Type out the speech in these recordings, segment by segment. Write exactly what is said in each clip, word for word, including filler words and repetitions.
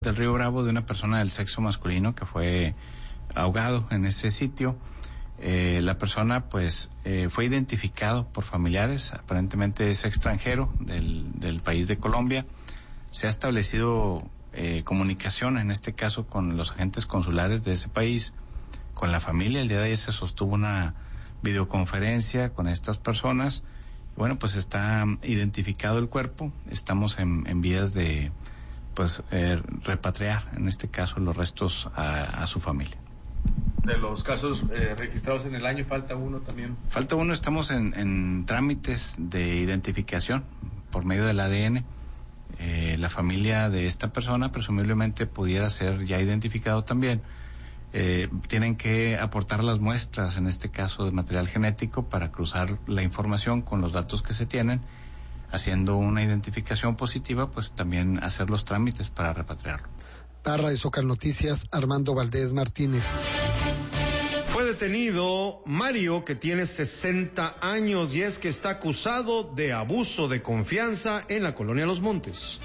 del Río Bravo de una persona del sexo masculino que fue ahogado en ese sitio. Eh, la persona pues eh, fue identificado por familiares, aparentemente es extranjero del, del país de Colombia. Se ha establecido eh, comunicación, en este caso con los agentes consulares de ese país, con la familia. El día de ayer se sostuvo una videoconferencia con estas personas. Bueno, pues está identificado el cuerpo, estamos en, en vías de pues eh, repatriar, en este caso, los restos a, a su familia. De los casos eh, registrados en el año, falta uno también. Falta uno, estamos en, en trámites de identificación por medio del A D N. Eh, la familia de esta persona presumiblemente pudiera ser ya identificado también. Eh, tienen que aportar las muestras, en este caso de material genético, para cruzar la información con los datos que se tienen. Haciendo una identificación positiva, pues también hacer los trámites para repatriarlo. Para de Zócalo Noticias, Armando Valdés Martínez. Fue detenido Mario, que tiene sesenta años y es que está acusado de abuso de confianza en la colonia Los Montes.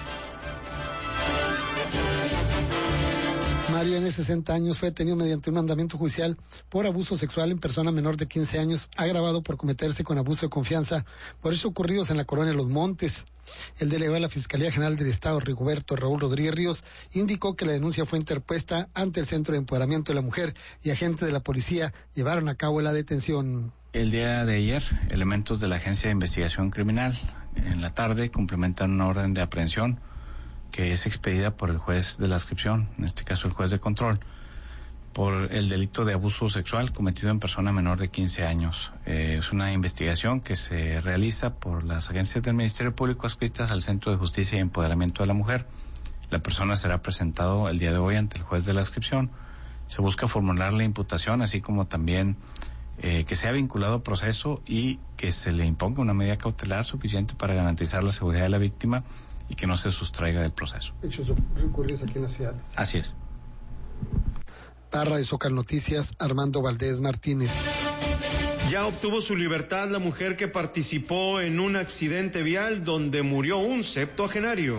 Mario, N., sesenta años, fue detenido mediante un mandamiento judicial por abuso sexual en persona menor de quince años, agravado por cometerse con abuso de confianza por hechos ocurridos en la colonia Los Montes. El delegado de la Fiscalía General del Estado, Rigoberto Raúl Rodríguez Ríos, indicó que la denuncia fue interpuesta ante el Centro de Empoderamiento de la Mujer y agentes de la policía llevaron a cabo la detención. El día de ayer, elementos de la Agencia de Investigación Criminal, en la tarde, complementan una orden de aprehensión que es expedida por el juez de la adscripción, en este caso el juez de control, por el delito de abuso sexual cometido en persona menor de quince años. Eh, es una investigación que se realiza por las agencias del Ministerio Público adscritas al Centro de Justicia y Empoderamiento de la Mujer. La persona será presentado el día de hoy ante el juez de la adscripción. Se busca formular la imputación, así como también eh, que sea vinculado a proceso y que se le imponga una medida cautelar suficiente para garantizar la seguridad de la víctima y que no se sustraiga del proceso. Hechos ocurridos aquí en la ciudad. Así es. Para de Zócalo Noticias, Armando Valdés Martínez. Ya obtuvo su libertad la mujer que participó en un accidente vial donde murió un septuagenario.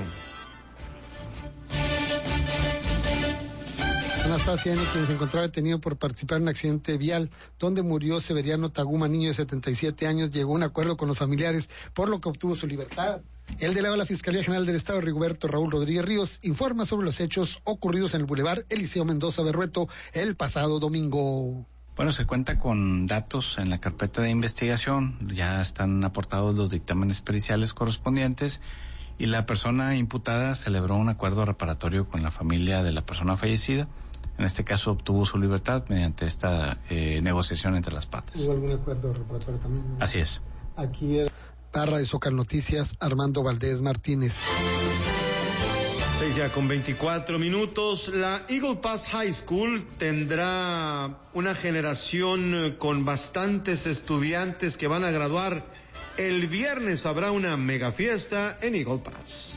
Anastasia N., quien se encontraba detenido por participar en un accidente vial donde murió Severiano Taguma, niño de setenta y siete años, llegó a un acuerdo con los familiares, por lo que obtuvo su libertad. El delegado de la Fiscalía General del Estado, Rigoberto Raúl Rodríguez Ríos, informa sobre los hechos ocurridos en el Boulevard Eliseo Mendoza Berrueto el pasado domingo. Bueno, se cuenta con datos en la carpeta de investigación, ya están aportados los dictámenes periciales correspondientes y la persona imputada celebró un acuerdo reparatorio con la familia de la persona fallecida. En este caso obtuvo su libertad mediante esta eh, negociación entre las partes. ¿Hubo algún acuerdo reparatorio también? Así es. Aquí el Para de Zócalo Noticias, Armando Valdés Martínez. seis ya con veinticuatro minutos. La Eagle Pass High School tendrá una generación con bastantes estudiantes que van a graduar. El viernes habrá una mega fiesta en Eagle Pass.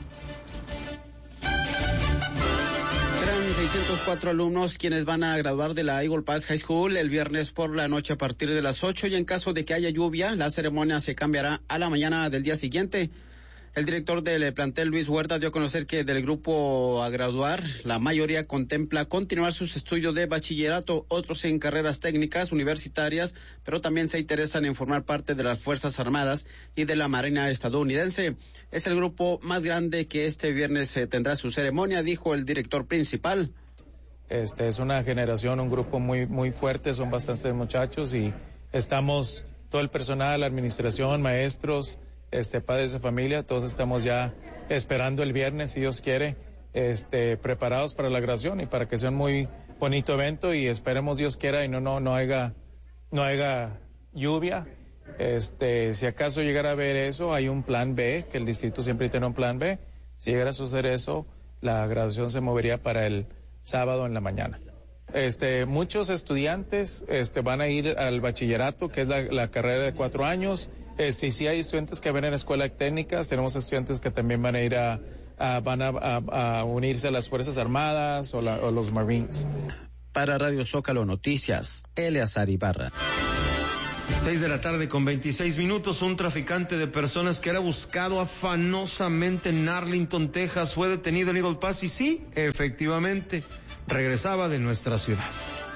Serán seiscientos cuatro alumnos quienes van a graduar de la Eagle Pass High School el viernes por la noche a partir de las ocho, y en caso de que haya lluvia, la ceremonia se cambiará a la mañana del día siguiente. El director del plantel, Luis Huerta, dio a conocer que del grupo a graduar, la mayoría contempla continuar sus estudios de bachillerato, otros en carreras técnicas universitarias, pero también se interesan en formar parte de las Fuerzas Armadas y de la Marina estadounidense. Es el grupo más grande que este viernes eh, tendrá su ceremonia, dijo el director principal. Este es una generación, un grupo muy muy fuerte, son bastantes muchachos y estamos, todo el personal, la administración, maestros, este padres de familia, todos estamos ya esperando el viernes, si Dios quiere, este preparados para la graduación y para que sea un muy bonito evento, y esperemos Dios quiera y no no no haya no haya lluvia. Este, si acaso llegara a haber eso, hay un plan B, que el distrito siempre tiene un plan B. Si llegara a suceder eso, la graduación se movería para el sábado en la mañana. Este, muchos estudiantes, este, van a ir al bachillerato, que es la, la carrera de cuatro años. Este, y sí hay estudiantes que van en escuelas técnicas, tenemos estudiantes que también van a ir a, a van a, a, a unirse a las Fuerzas Armadas o, la, o los Marines. Para Radio Zócalo Noticias, Eleazar Ibarra. Seis de la tarde con veintiséis minutos, un traficante de personas que era buscado afanosamente en Arlington, Texas, fue detenido en Eagle Pass y sí, efectivamente, regresaba de nuestra ciudad.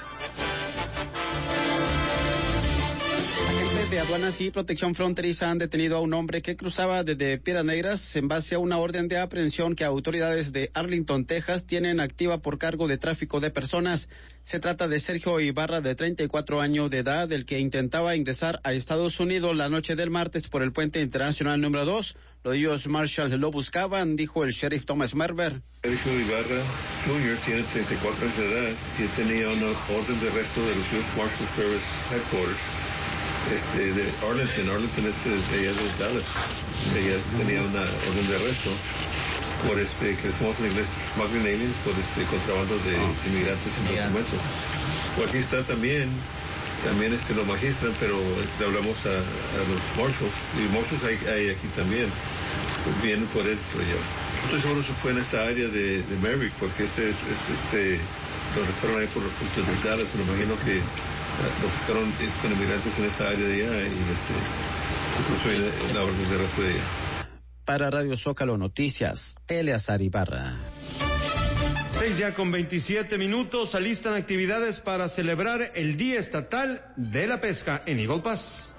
De Aduanas y Protección Fronteriza han detenido a un hombre que cruzaba desde Piedras Negras en base a una orden de aprehensión que autoridades de Arlington, Texas, tienen activa por cargo de tráfico de personas. Se trata de Sergio Ibarra, de treinta y cuatro años de edad, el que intentaba ingresar a Estados Unidos la noche del martes por el puente internacional número dos. Los U S Marshals lo buscaban, dijo el sheriff Thomas Merber. Sergio Ibarra junior tiene treinta y cuatro años de edad y tenía una orden de arresto de los U S Marshals Service Headquarters. Este, de Arlington, Arlington es de allá de Dallas, ella tenía una orden de arresto por este, que decimos en inglés, smuggling aliens, por este contrabando de inmigrantes sin documentos. Pues aquí está también, también este lo magistran, pero le hablamos a, a los marshals, y marshals hay, hay aquí también, vienen por él, por allá. Estoy seguro que fue en esta área de, de Merrick, porque este es, es este, lo arrestaron ahí por los puntos de Dallas, pero me imagino que lo buscaron con inmigrantes en esa área de allá y este, incluso en la orden de arresto de ella. Para Radio Zócalo Noticias, Eleazar Ibarra. Seis ya con veintisiete minutos, alistan actividades para celebrar el Día Estatal de la Pesca en Eagle Pass.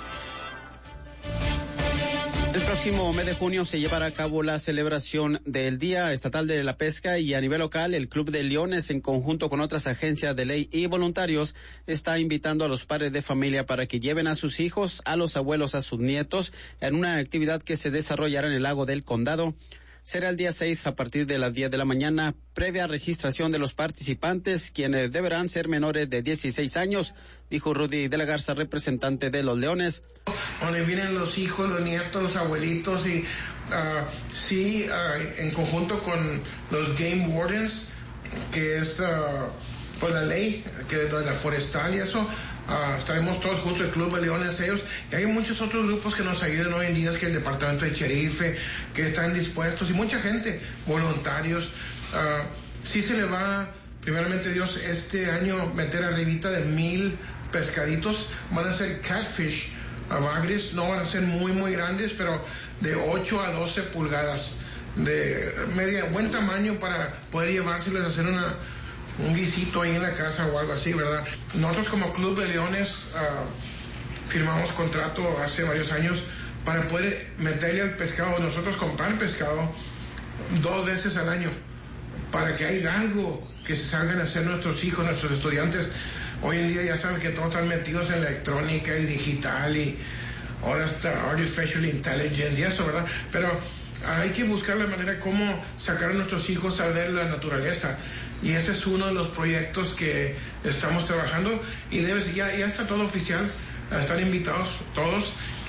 El próximo mes de junio se llevará a cabo la celebración del Día Estatal de la Pesca y a nivel local el Club de Leones, en conjunto con otras agencias de ley y voluntarios, está invitando a los padres de familia para que lleven a sus hijos, a los abuelos, a sus nietos en una actividad que se desarrollará en el lago del Condado. Será el día seis a partir de las diez de la mañana, previa registración de los participantes, quienes deberán ser menores de dieciséis años, dijo Rudy de la Garza, representante de los Leones. Donde vienen los hijos, los nietos, los abuelitos y uh, sí, uh, en conjunto con los Game Wardens, que es uh, pues la ley, que es la forestal y eso. Uh, estaremos todos juntos, el Club de Leones, ellos, y hay muchos otros grupos que nos ayudan hoy en día, que el Departamento de Sherife, que están dispuestos, y mucha gente, voluntarios. Uh, sí se le va, primeramente Dios, este año meter arribita de mil pescaditos, van a ser catfish, uh, bagres, no van a ser muy muy grandes, pero de ocho a doce pulgadas, de media, buen tamaño para poder llevárselos a hacer una un guisito ahí en la casa o algo así, ¿verdad? Nosotros como Club de Leones uh, firmamos contrato hace varios años para poder meterle al pescado, nosotros comprar pescado dos veces al año, para que haya algo que se salgan a hacer nuestros hijos, nuestros estudiantes. Hoy en día ya saben que todos están metidos en electrónica y digital y ahora está artificial intelligence y eso, ¿verdad? Pero hay que buscar la manera cómo sacar a nuestros hijos a ver la naturaleza. Y ese es uno de los proyectos que estamos trabajando y debes, ya, ya está todo oficial, están invitados todos.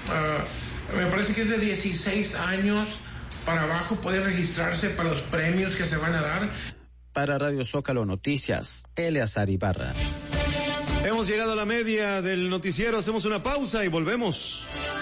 Uh, me parece que es de dieciséis años para abajo, pueden registrarse para los premios que se van a dar. Para Radio Zócalo Noticias, Eleazar Ibarra. Hemos llegado a la media del noticiero, hacemos una pausa y volvemos.